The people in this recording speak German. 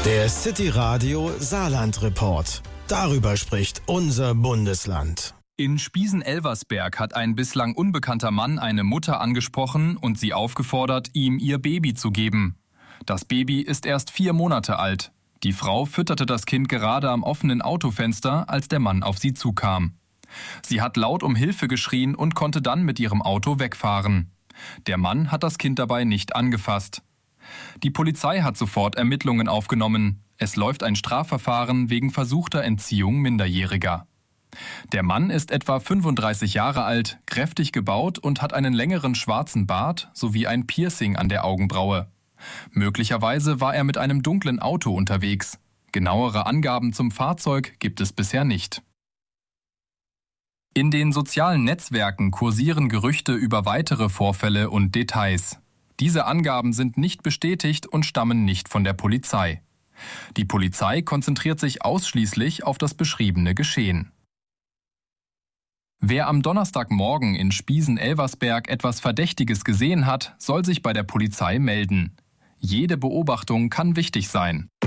Der City Radio Saarland Report. Darüber spricht unser Bundesland. In Spiesen-Elversberg hat ein bislang unbekannter Mann eine Mutter angesprochen und sie aufgefordert, ihm ihr Baby zu geben. Das Baby ist erst 4 Monate alt. Die Frau fütterte das Kind gerade am offenen Autofenster, als der Mann auf sie zukam. Sie hat laut um Hilfe geschrien und konnte dann mit ihrem Auto wegfahren. Der Mann hat das Kind dabei nicht angefasst. Die Polizei hat sofort Ermittlungen aufgenommen. Es läuft ein Strafverfahren wegen versuchter Entziehung Minderjähriger. Der Mann ist etwa 35 Jahre alt, kräftig gebaut und hat einen längeren schwarzen Bart sowie ein Piercing an der Augenbraue. Möglicherweise war er mit einem dunklen Auto unterwegs. Genauere Angaben zum Fahrzeug gibt es bisher nicht. In den sozialen Netzwerken kursieren Gerüchte über weitere Vorfälle und Details. Diese Angaben sind nicht bestätigt und stammen nicht von der Polizei. Die Polizei konzentriert sich ausschließlich auf das beschriebene Geschehen. Wer am Donnerstagmorgen in Spiesen-Elversberg etwas Verdächtiges gesehen hat, soll sich bei der Polizei melden. Jede Beobachtung kann wichtig sein.